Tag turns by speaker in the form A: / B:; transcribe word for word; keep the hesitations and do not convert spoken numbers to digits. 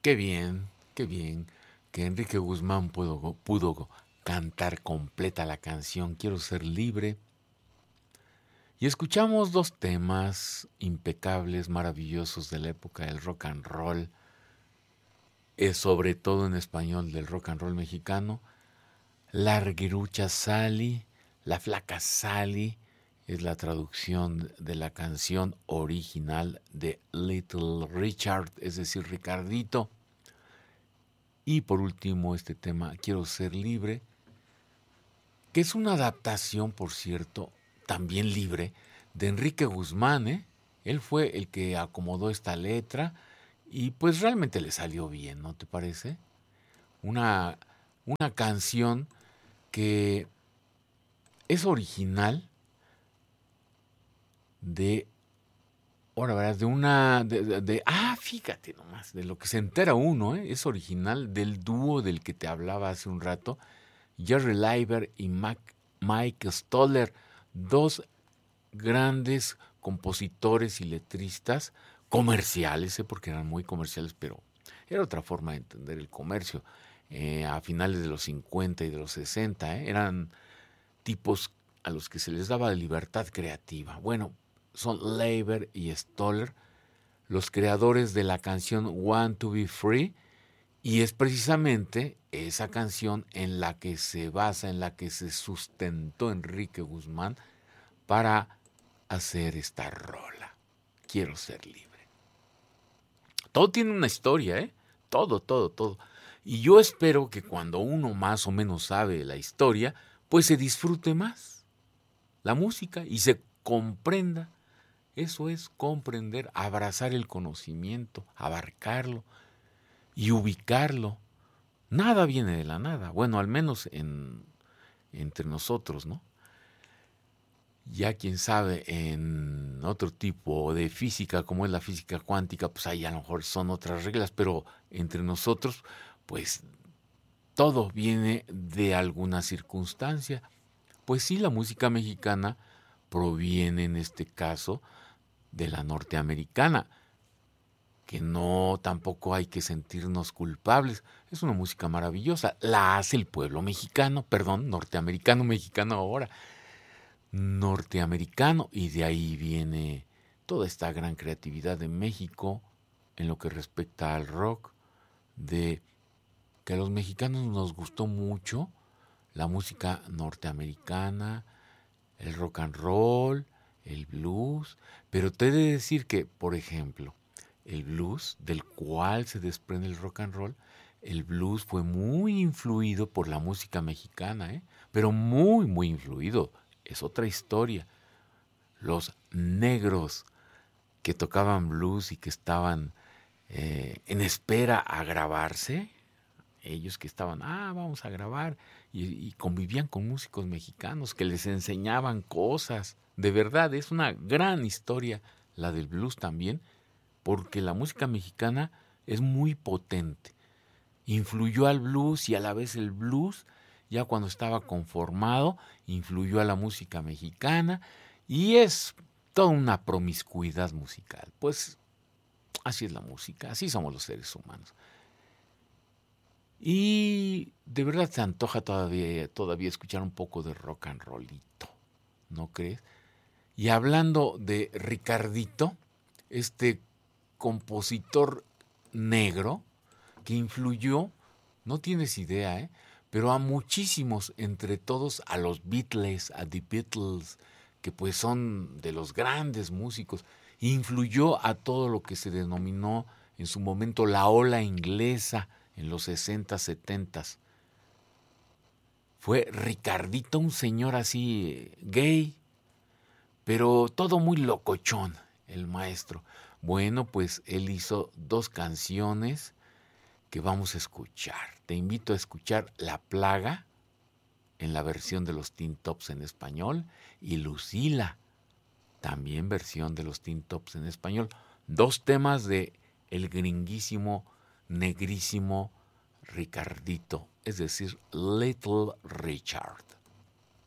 A: Qué bien, qué bien que Enrique Guzmán pudo, pudo cantar completa la canción Quiero ser libre. Y escuchamos dos temas impecables, maravillosos de la época del rock and roll, eh, sobre todo en español del rock and roll mexicano. Larguirucha Sally, la flaca Sally, es la traducción de la canción original de Little Richard, es decir, Ricardito. Y por último, este tema, Quiero ser libre, que es una adaptación, por cierto, también libre, de Enrique Guzmán, ¿eh? Él fue el que acomodó esta letra y pues realmente le salió bien, ¿no te parece? Una, una canción que es original de, ahora verás, de una, de, de, de, ah, fíjate nomás, de lo que se entera uno, ¿eh? Es original del dúo del que te hablaba hace un rato, Jerry Leiber y Mac, Mike Stoller, dos grandes compositores y letristas comerciales, ¿eh? Porque eran muy comerciales, pero era otra forma de entender el comercio. Eh, a finales de los cincuenta y de los sesenta, ¿eh? Eran tipos a los que se les daba libertad creativa. Bueno, son Leiber y Stoller, los creadores de la canción Want to Be Free, y es precisamente esa canción en la que se basa, en la que se sustentó Enrique Guzmán para hacer esta rola. Quiero ser libre. Todo tiene una historia, ¿eh? Todo, todo, todo. Y yo espero que cuando uno más o menos sabe la historia, pues se disfrute más la música y se comprenda. Eso es comprender, abrazar el conocimiento, abarcarlo y ubicarlo. Nada viene de la nada, bueno, al menos en, entre nosotros, ¿no? Ya quien sabe en otro tipo de física, como es la física cuántica, pues ahí a lo mejor son otras reglas, pero entre nosotros, pues todo viene de alguna circunstancia. Pues sí, la música mexicana proviene en este caso de la norteamericana, que no tampoco hay que sentirnos culpables. Es una música maravillosa, la hace el pueblo mexicano, perdón, norteamericano, mexicano ahora, norteamericano, y de ahí viene toda esta gran creatividad de México en lo que respecta al rock, de que a los mexicanos nos gustó mucho la música norteamericana, el rock and roll, el blues, pero te he de decir que, por ejemplo, el blues, del cual se desprende el rock and roll, el blues fue muy influido por la música mexicana, ¿eh? Pero muy, muy influido. Es otra historia. Los negros que tocaban blues y que estaban eh, en espera a grabarse, ellos que estaban, ah, vamos a grabar, y, y convivían con músicos mexicanos que les enseñaban cosas. De verdad, es una gran historia la del blues también, porque la música mexicana es muy potente. Influyó al blues y a la vez el blues, ya cuando estaba conformado, influyó a la música mexicana y es toda una promiscuidad musical. Pues así es la música, así somos los seres humanos. Y de verdad se antoja todavía, todavía escuchar un poco de rock and rollito, ¿no crees? Y hablando de Ricardito, este compositor negro que influyó, no tienes idea, ¿eh? Pero a muchísimos, entre todos a los Beatles, a The Beatles, que pues son de los grandes músicos, influyó a todo lo que se denominó en su momento la ola inglesa en los sesenta, setenta. Fue Ricardito, un señor así gay, pero todo muy locochón, el maestro. Bueno, pues él hizo dos canciones que vamos a escuchar. Te invito a escuchar La Plaga, en la versión de los Teen Tops en español, y Lucila, también versión de los Teen Tops en español. Dos temas de el gringuísimo, negrísimo Ricardito, es decir, Little Richard.